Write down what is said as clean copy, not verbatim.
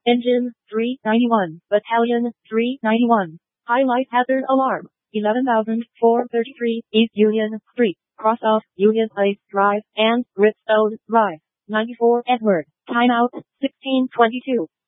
Engine 391, Battalion 391. Highlight hazard alarm. 11,433 East Union Street, cross off Union Place Drive and Gritstone Drive. 94 Edward. Timeout 1622.